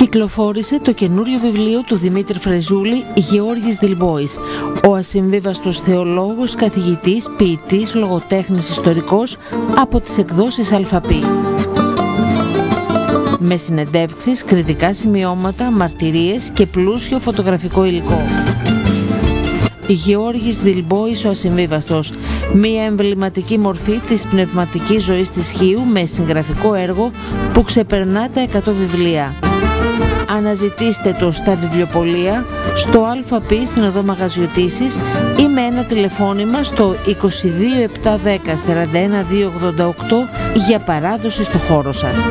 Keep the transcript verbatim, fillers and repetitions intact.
Κυκλοφόρησε το καινούριο βιβλίο του Δημήτρη Φρεζούλη, Γεώργης Δηλμπόης, ο ασυμβίβαστος θεολόγος, καθηγητής, ποιητής, λογοτέχνης, ιστορικός, από τις εκδόσεις Αλφαπή. Με συνεντεύξεις, κριτικά σημειώματα, μαρτυρίες και πλούσιο φωτογραφικό υλικό. Γεώργης Δηλμπόης ο ασυμβίβαστος, μια εμβληματική μορφή της πνευματικής ζωής της Χίου με συγγραφικό έργο που ξεπερνά τα εκατό βιβλία. Αναζητήστε το στα βιβλιοπωλεία, στο Αλφαπή στην οδό Μαγαζιωτήσης ή με ένα τηλεφώνημα στο είκοσι δύο επτακόσια δέκα σαράντα ένα διακόσια ογδόντα οκτώ για παράδοση στο χώρο σας.